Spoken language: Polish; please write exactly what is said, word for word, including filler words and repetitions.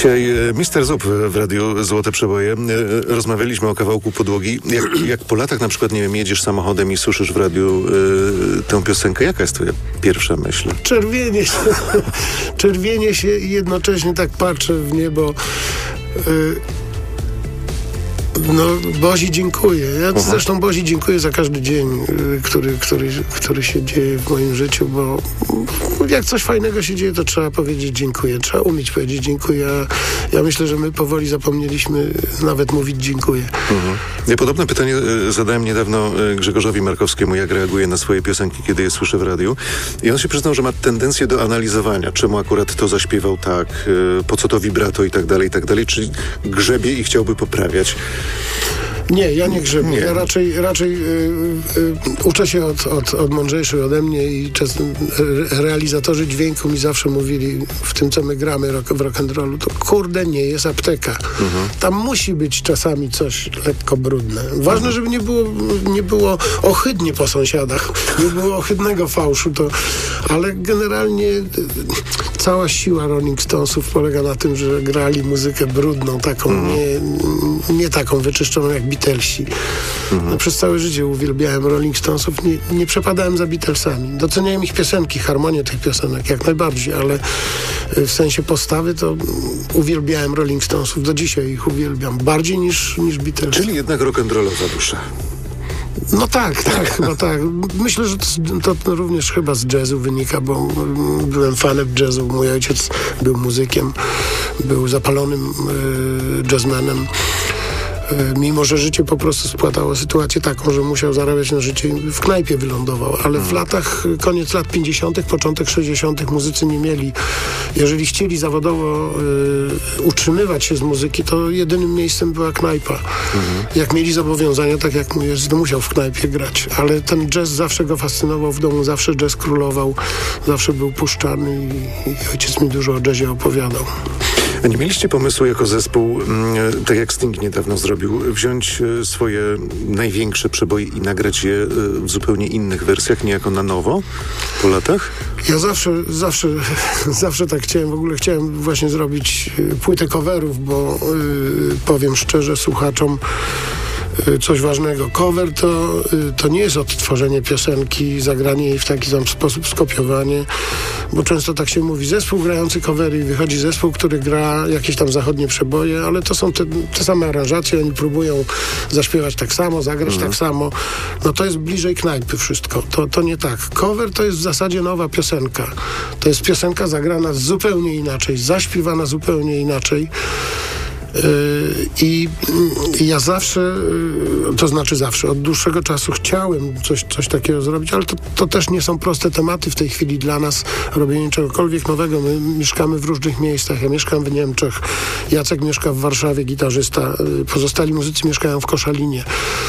Dzisiaj mister Zup w Radiu Złote Przeboje. Rozmawialiśmy o kawałku Podłogi. Jak, jak po latach na przykład, nie wiem, jedziesz samochodem i słyszysz w radiu y, tę piosenkę, jaka jest twoja pierwsza myśl? Czerwienie się, czerwienie się i jednocześnie tak patrzę w niebo. Y, No, Bozi dziękuję. Ja Aha. zresztą Bozi dziękuję za każdy dzień, który, który, który się dzieje w moim życiu, bo jak coś fajnego się dzieje, to trzeba powiedzieć dziękuję. Trzeba umieć powiedzieć dziękuję. Ja myślę, że my powoli zapomnieliśmy nawet mówić dziękuję. Mhm. Ja podobne pytanie zadałem niedawno Grzegorzowi Markowskiemu, jak reaguje na swoje piosenki, kiedy je słyszę w radiu. I on się przyznał, że ma tendencję do analizowania, czemu akurat to zaśpiewał tak, po co to vibrato i tak dalej, i tak dalej. Czyli grzebie i chciałby poprawiać. Nie, ja nie grzebię. Nie. Ja raczej, raczej yy, yy, uczę się od, od, od mądrzejszych ode mnie i czas, re, realizatorzy dźwięku mi zawsze mówili w tym, co my gramy rock, w rock'n'rollu, to kurde nie jest apteka. Mhm. Tam musi być czasami coś lekko brudne. Ważne, żeby nie było, nie było ohydnie po sąsiadach, nie było ohydnego fałszu, to, ale generalnie yy, cała siła Rolling Stonesów polega na tym, że grali muzykę brudną, taką mhm. nie, nie taką wyczyszczoną jak Beatlesi. Mhm. No, przez całe życie uwielbiałem Rolling Stonesów. Nie, nie przepadałem za Beatlesami. Doceniałem ich piosenki, harmonię tych piosenek jak najbardziej, ale w sensie postawy to uwielbiałem Rolling Stonesów. Do dzisiaj ich uwielbiam. Bardziej niż, niż Beatlesy. Czyli jednak rock'n'rollowa dusza. No tak, tak, chyba tak. Myślę, że to, to również chyba z jazzu wynika, bo byłem fanem jazzu. Mój ojciec był muzykiem, był zapalonym y, jazzmenem. Mimo że życie po prostu spłatało sytuację taką, że musiał zarabiać na życie i w knajpie wylądował. Ale w latach, koniec lat pięćdziesiątych, początek sześćdziesiątych muzycy nie mieli. Jeżeli chcieli zawodowo y, utrzymywać się z muzyki, to jedynym miejscem była knajpa. Mhm. Jak mieli zobowiązania, tak jak mój jest, to musiał w knajpie grać. Ale ten jazz zawsze go fascynował w domu, zawsze jazz królował, zawsze był puszczany i, i ojciec mi dużo o jazzie opowiadał. A nie mieliście pomysłu jako zespół, tak jak Sting niedawno zrobił, wziąć swoje największe przeboje i nagrać je w zupełnie innych wersjach, niejako na nowo po latach? Ja zawsze, zawsze, zawsze tak chciałem. W ogóle chciałem właśnie zrobić płytę coverów, bo yy, powiem szczerze słuchaczom, coś ważnego. Cover to, to nie jest odtworzenie piosenki, zagranie jej w taki sam sposób, skopiowanie, bo często tak się mówi, zespół grający covery i wychodzi zespół, który gra jakieś tam zachodnie przeboje, ale to są te, te same aranżacje, oni próbują zaśpiewać tak samo, zagrać mhm. tak samo. No to jest bliżej knajpy wszystko. To, to nie tak. Cover to jest w zasadzie nowa piosenka. To jest piosenka zagrana zupełnie inaczej, zaśpiewana zupełnie inaczej. I, I ja zawsze, to znaczy zawsze, od dłuższego czasu chciałem coś, coś takiego zrobić, ale to, to też nie są proste tematy w tej chwili dla nas, robienie czegokolwiek nowego. My mieszkamy w różnych miejscach. Ja mieszkam w Niemczech, Jacek mieszka w Warszawie, gitarzysta. Pozostali muzycy mieszkają w Koszalinie.